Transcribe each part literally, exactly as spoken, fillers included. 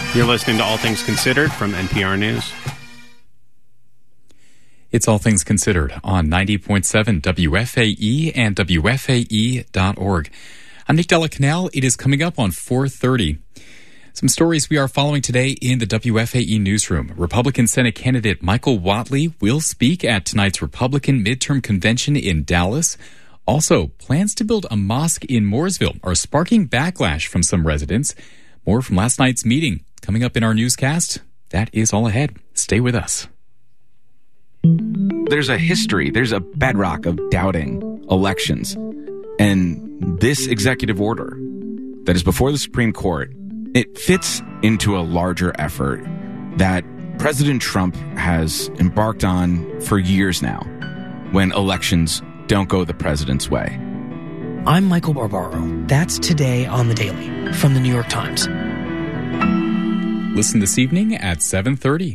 You're listening to All Things Considered from N P R News. It's All Things Considered on ninety point seven W F A E and W F A E dot org. I'm Nick Della Canal. It is coming up on four thirty. Some stories we are following today in the W F A E newsroom. Republican Senate candidate Michael Whatley will speak at tonight's Republican midterm convention in Dallas. Also, plans to build a mosque in Mooresville are sparking backlash from some residents. More from last night's meeting coming up in our newscast. That is all ahead. Stay with us. There's a history, there's a bedrock of doubting elections. And this executive order that is before the Supreme Court, it fits into a larger effort that President Trump has embarked on for years now when elections don't go the president's way. I'm Michael Barbaro. That's Today on the Daily from the New York Times. Listen this evening at seven thirty.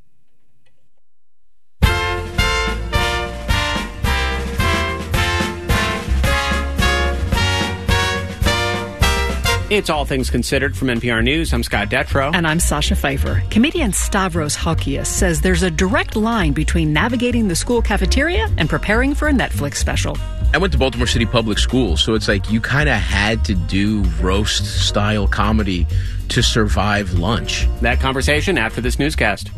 It's All Things Considered from N P R News. I'm Scott Detrow. And I'm Sasha Pfeiffer. Comedian Stavros Halkias says there's a direct line between navigating the school cafeteria and preparing for a Netflix special. I went to Baltimore City Public Schools, so it's like you kind of had to do roast-style comedy to survive lunch. That conversation after this newscast.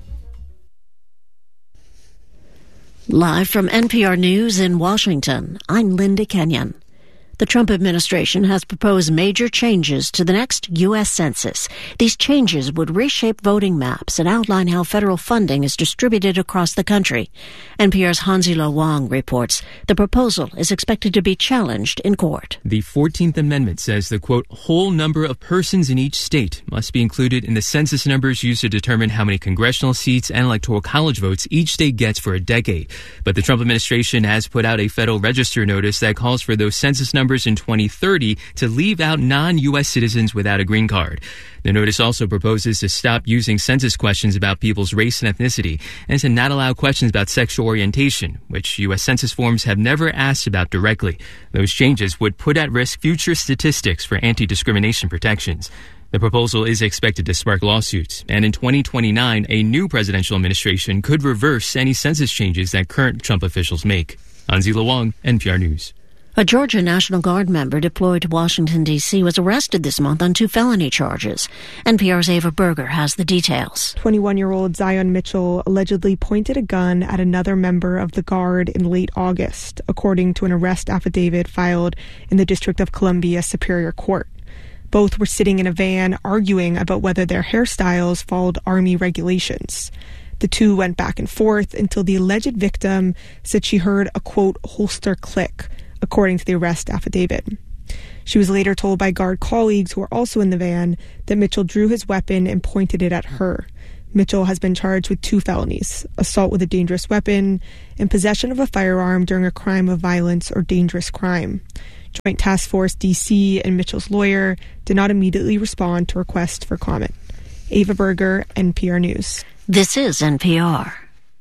Live from N P R News in Washington, I'm Linda Kenyon. The Trump administration has proposed major changes to the next U S Census. These changes would reshape voting maps and outline how federal funding is distributed across the country. N P R's Hanzilo Wang reports the proposal is expected to be challenged in court. The fourteenth Amendment says the, quote, whole number of persons in each state must be included in the census numbers used to determine how many congressional seats and electoral college votes each state gets for a decade. But the Trump administration has put out a Federal Register notice that calls for those census numbers in twenty thirty to leave out non-U S citizens without a green card. The notice also proposes to stop using census questions about people's race and ethnicity and to not allow questions about sexual orientation, which U S Census forms have never asked about directly. Those changes would put at risk future statistics for anti-discrimination protections. The proposal is expected to spark lawsuits, and in twenty twenty-nine, a new presidential administration could reverse any census changes that current Trump officials make. Hanzilo Wang, N P R News. A Georgia National Guard member deployed to Washington, D C was arrested this month on two felony charges. N P R's Ava Berger has the details. twenty-one-year-old Zion Mitchell allegedly pointed a gun at another member of the Guard in late August, according to an arrest affidavit filed in the District of Columbia Superior Court. Both were sitting in a van arguing about whether their hairstyles followed Army regulations. The two went back and forth until the alleged victim said she heard a, quote, holster click, according to the arrest affidavit. She was later told by Guard colleagues who were also in the van that Mitchell drew his weapon and pointed it at her. Mitchell has been charged with two felonies, assault with a dangerous weapon and possession of a firearm during a crime of violence or dangerous crime. Joint Task Force D C and Mitchell's lawyer did not immediately respond to requests for comment. Ava Berger, N P R News. This is N P R.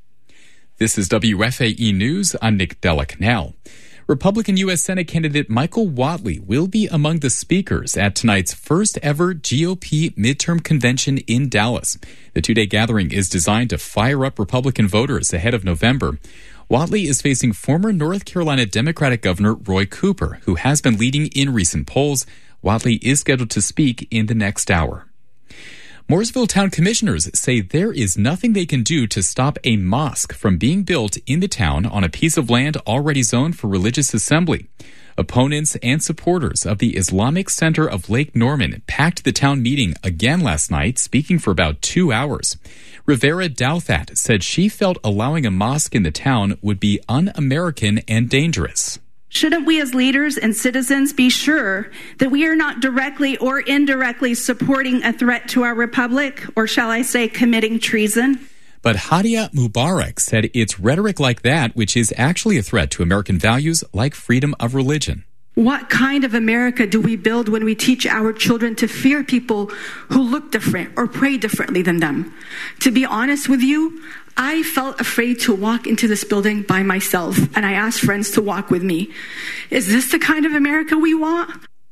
This is W F A E News. I'm Nick Della Canal. Republican U S Senate candidate Michael Whatley will be among the speakers at tonight's first ever G O P midterm convention in Dallas. The two-day gathering is designed to fire up Republican voters ahead of November. Whatley is facing former North Carolina Democratic Governor Roy Cooper, who has been leading in recent polls. Whatley is scheduled to speak in the next hour. Mooresville Town Commissioners say there is nothing they can do to stop a mosque from being built in the town on a piece of land already zoned for religious assembly. Opponents and supporters of the Islamic Center of Lake Norman packed the town meeting again last night, speaking for about two hours. Rivera Douthat said she felt allowing a mosque in the town would be un-American and dangerous. Shouldn't we as leaders and citizens be sure that we are not directly or indirectly supporting a threat to our republic, or shall I say committing treason? But Hadia Mubarak said it's rhetoric like that which is actually a threat to American values like freedom of religion. What kind of America do we build when we teach our children to fear people who look different or pray differently than them? To be honest with you, I felt afraid to walk into this building by myself, and I asked friends to walk with me. Is this the kind of America we want?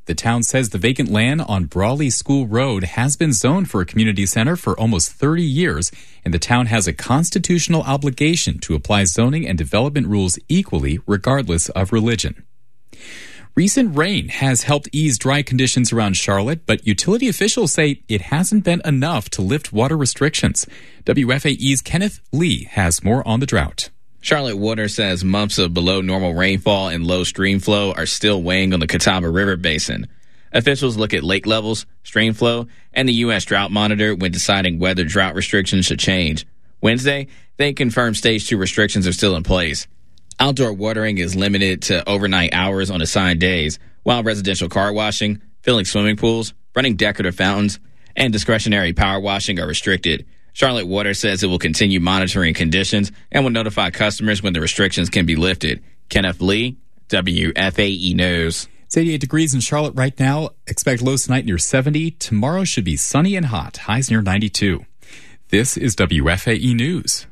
The town says the vacant land on Brawley School Road has been zoned for a community center for almost thirty years, and the town has a constitutional obligation to apply zoning and development rules equally, regardless of religion. Recent rain has helped ease dry conditions around Charlotte, but utility officials say it hasn't been enough to lift water restrictions. W F A E's Kenneth Lee has more on the drought. Charlotte Water says months of below normal rainfall and low stream flow are still weighing on the Catawba River Basin. Officials look at lake levels, stream flow, and the U S Drought Monitor when deciding whether drought restrictions should change. Wednesday, they confirmed Stage two restrictions are still in place. Outdoor watering is limited to overnight hours on assigned days, while residential car washing, filling swimming pools, running decorative fountains, and discretionary power washing are restricted. Charlotte Water says it will continue monitoring conditions and will notify customers when the restrictions can be lifted. Kenneth Lee, W F A E News. It's eighty-eight degrees in Charlotte right now. Expect lows tonight near seventy. Tomorrow should be sunny and hot. Highs near ninety-two. This is W F A E News.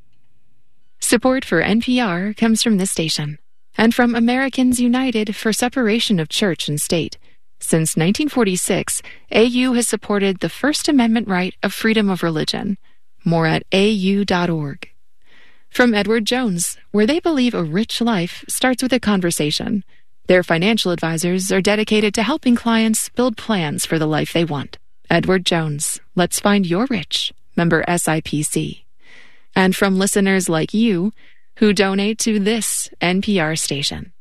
Support for N P R comes from this station and from Americans United for Separation of Church and State. Since nineteen forty-six, A U has supported the First Amendment right of freedom of religion. More at A U dot org. From Edward Jones, where they believe a rich life starts with a conversation. Their financial advisors are dedicated to helping clients build plans for the life they want. Edward Jones, let's find your rich. Member S I P C. And from listeners like you who donate to this N P R station.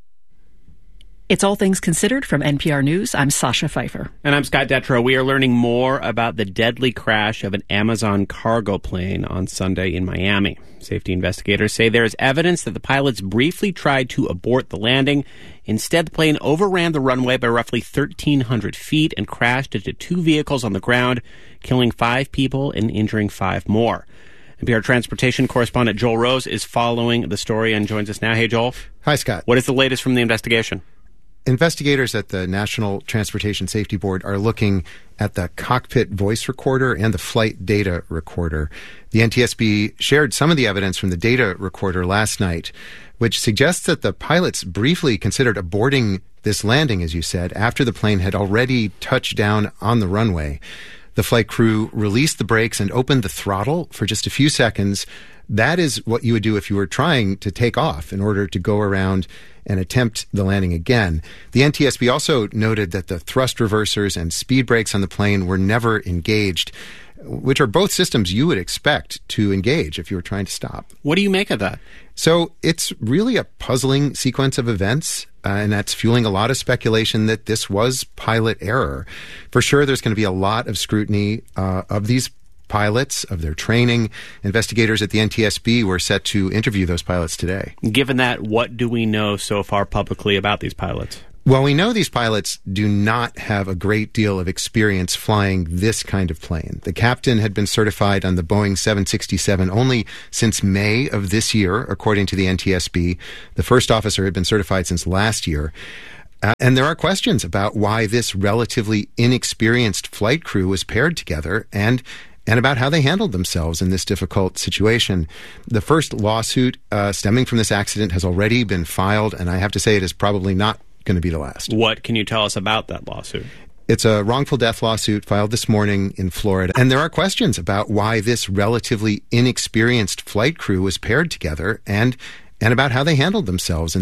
It's All Things Considered from N P R News. I'm Sasha Pfeiffer. And I'm Scott Detrow. We are learning more about the deadly crash of an Amazon cargo plane on Sunday in Miami. Safety investigators say there is evidence that the pilots briefly tried to abort the landing. Instead, the plane overran the runway by roughly thirteen hundred feet and crashed into two vehicles on the ground, killing five people and injuring five more. N P R transportation correspondent Joel Rose is following the story and joins us now. Hey, Joel. Hi, Scott. What is the latest from the investigation? Investigators at the National Transportation Safety Board are looking at the cockpit voice recorder and the flight data recorder. The N T S B shared some of the evidence from the data recorder last night, which suggests that the pilots briefly considered aborting this landing, as you said, after the plane had already touched down on the runway. The flight crew released the brakes and opened the throttle for just a few seconds. That is what you would do if you were trying to take off in order to go around and attempt the landing again. The N T S B also noted that the thrust reversers and speed brakes on the plane were never engaged, which are both systems you would expect to engage if you were trying to stop. What do you make of that? So it's really a puzzling sequence of events, uh, and that's fueling a lot of speculation that this was pilot error. For sure, there's going to be a lot of scrutiny uh, of these pilots, of their training. Investigators at the N T S B were set to interview those pilots today. Given that, what do we know so far publicly about these pilots? Well, we know these pilots do not have a great deal of experience flying this kind of plane. The captain had been certified on the Boeing seven sixty-seven only since May of this year, according to the N T S B. The first officer had been certified since last year. Uh, and there are questions about why this relatively inexperienced flight crew was paired together and and about how they handled themselves in this difficult situation. The first lawsuit uh, stemming from this accident has already been filed, and I have to say it is probably not going to be the last. What can you tell us about that lawsuit? It's a wrongful death lawsuit filed this morning in Florida. And there are questions about why this relatively inexperienced flight crew was paired together and and about how they handled themselves.